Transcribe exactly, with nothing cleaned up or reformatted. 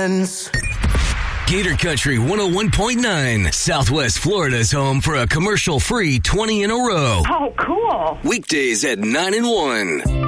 friends. Gator Country one oh one point nine, Southwest Florida's home for a commercial-free twenty in a row. Oh, cool. Weekdays at nine and one.